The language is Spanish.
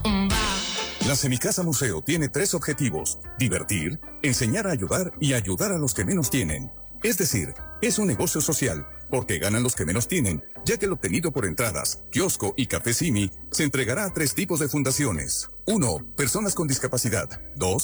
La Semicasa Museo tiene 3 objetivos: divertir, enseñar a ayudar y ayudar a los que menos tienen. Es decir, es un negocio social, porque ganan los que menos tienen, ya que el obtenido por entradas, kiosco y café Simi se entregará a 3 tipos de fundaciones. 1. Personas con discapacidad. 2.